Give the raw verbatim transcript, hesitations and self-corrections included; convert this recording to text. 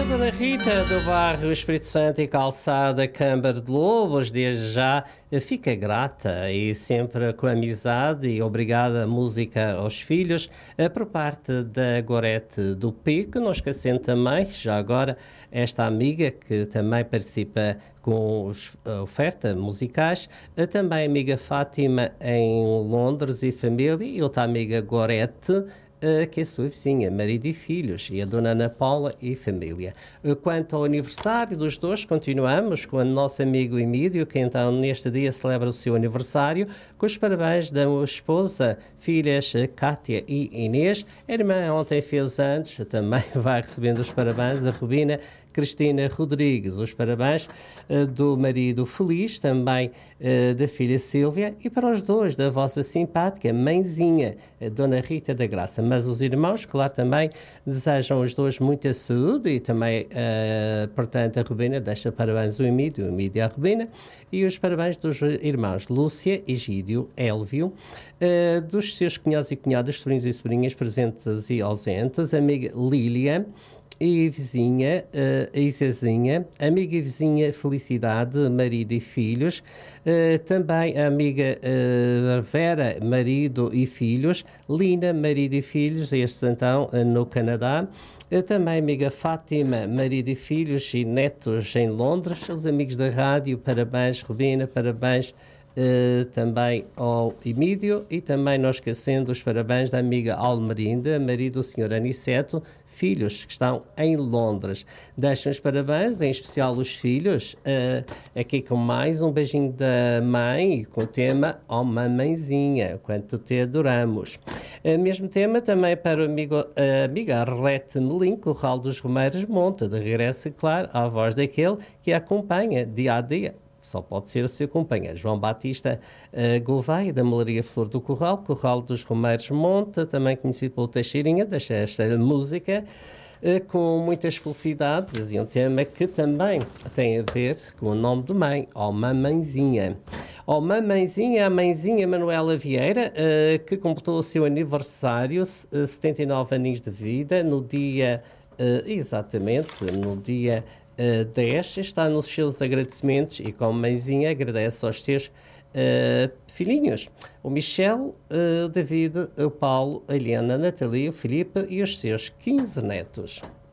Dona Rita, do bairro Espírito Santo e Calçada Câmara de Lobos, desde já fica grata e sempre com amizade e obrigada música aos filhos por parte da Gorete do Pico, não esquecendo também, já agora, esta amiga que também participa com os, a oferta musicais, também a amiga Fátima em Londres e família e outra amiga Gorete, Uh, que é a sua vizinha, marido e filhos, e a dona Ana Paula e família. Uh, quanto ao aniversário dos dois, continuamos com o nosso amigo Emílio, que então neste dia celebra o seu aniversário, com os parabéns da esposa, filhas Cátia e Inês. A irmã ontem fez anos, também vai recebendo os parabéns, a Rubina Cristina Rodrigues, os parabéns uh, do marido Feliz, também uh, da filha Sílvia, e para os dois da vossa simpática mãezinha, a dona Rita da Graça. Mas os irmãos, claro, também desejam os dois muita saúde e também, uh, portanto, a Rubina deixa parabéns ao Emílio, o Emílio à Rubina, e os parabéns dos irmãos Lúcia, Egídio, Élvio, uh, dos seus cunhados e cunhadas, sobrinhos e sobrinhas presentes e ausentes, a amiga Lília, e vizinha, uh, Isazinha, amiga e vizinha Felicidade, marido e filhos, uh, também a amiga uh, Vera, marido e filhos, Lina, marido e filhos, estes então uh, no Canadá, uh, também a amiga Fátima, marido e filhos e netos em Londres, os amigos da rádio, parabéns Rubina, parabéns Uh, também ao Emílio e também não esquecendo os parabéns da amiga Almerinda, marido do senhor Aniceto, filhos que estão em Londres. Deixam os parabéns, em especial os filhos, uh, aqui com mais um beijinho da mãe, com o tema "Oh mamãezinha, quanto te adoramos". Uh, mesmo tema também para o amigo, uh, amiga Arlete Melim, Corral dos Romeiros Monte, de regresso, claro, à voz daquele que a acompanha dia a dia. Só pode ser o seu companheiro, João Batista uh, Gouveia, da Melaria Flor do Corral, Corral dos Romeiros Monte, também conhecido pelo Teixeirinha, deixa esta música uh, com muitas felicidades e um tema que também tem a ver com o nome de mãe, ó mamãezinha. Ó mamãezinha, a mãezinha Manuela Vieira, uh, que completou o seu aniversário, uh, setenta e nove aninhos de vida, no dia, uh, exatamente, no dia Uh, dez, está nos seus agradecimentos e como mãezinha agradece aos seus uh, filhinhos, o Michel, uh, David, o Paulo, a Helena, a Natalia, o Filipe e os seus quinze netos.